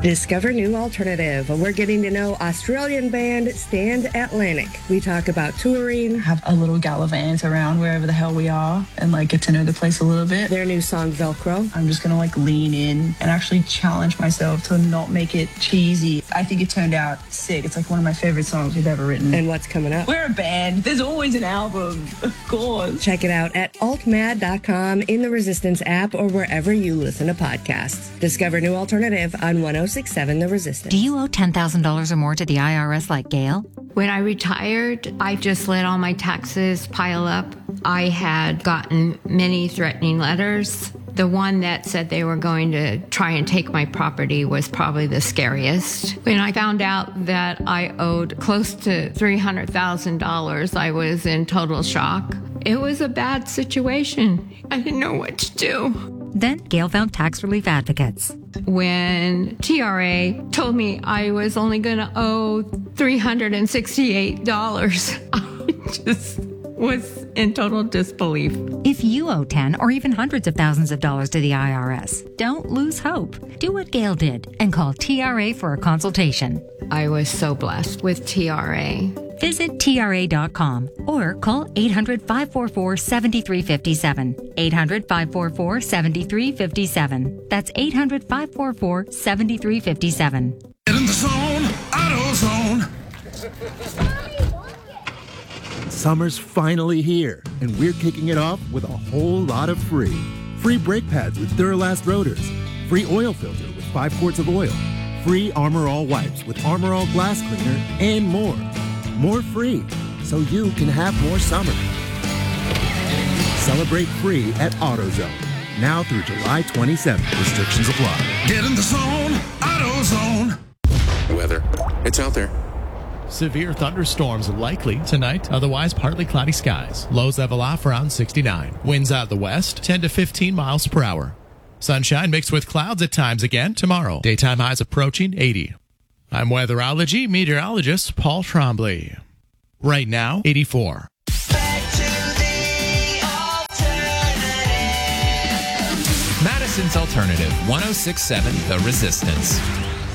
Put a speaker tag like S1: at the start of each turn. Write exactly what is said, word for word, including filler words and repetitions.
S1: Discover New Alternative. We're getting to know Australian band Stand Atlantic. We talk about touring,
S2: have a little gallivant around wherever the hell we are, and like get to know the place a little bit.
S1: Their new song Velcro.
S2: I'm just gonna like lean in and actually challenge myself to not make it cheesy. I think it turned out sick. It's like one of my favorite songs we've ever written.
S1: And what's coming up?
S2: We're a band. There's always an album, of course.
S1: Check it out at alt mad dot com, in the Resistance app, or wherever you listen to podcasts. Discover New Alternative on one oh six point seven The Resistance.
S3: Do you owe ten thousand dollars or more to the I R S like Gail?
S4: When I retired, I just let all my taxes pile up. I had gotten many threatening letters. The one that said they were going to try and take my property was probably the scariest. When I found out that I owed close to three hundred thousand dollars, I was in total shock. It was a bad situation. I didn't know what to do.
S3: Then Gail found tax relief advocates.
S4: When T R A told me I was only going to owe three hundred sixty-eight dollars, I just was in total disbelief.
S3: If you owe ten or even hundreds of thousands of dollars to the I R S, don't lose hope. Do what Gail did and call T R A for a consultation.
S4: I was so blessed with T R A.
S3: Visit T R A dot com or call eight hundred, five four four, seven three five seven. eight hundred, five four four, seven three five seven. That's eight hundred, five four four, seven three five seven.
S5: Get in the zone, AutoZone.
S6: Summer's finally here, and we're kicking it off with a whole lot of free. Free brake pads with Duralast rotors. Free oil filter with five quarts of oil. Free Armor All wipes with Armor All glass cleaner, and more. More free, so you can have more summer. Celebrate free at AutoZone. Now through July twenty-seventh. Restrictions apply.
S5: Get in the zone, AutoZone.
S7: Weather. It's out there.
S8: Severe thunderstorms likely tonight, otherwise partly cloudy skies. Lows level off around sixty-nine. Winds out of the west, ten to fifteen miles per hour. Sunshine mixed with clouds at times again tomorrow. Daytime highs approaching eighty. I'm weatherology meteorologist Paul Trombley. Right now, eighty-four.
S9: Back to the alternative.
S10: Madison's Alternative, one oh six point seven The Resistance.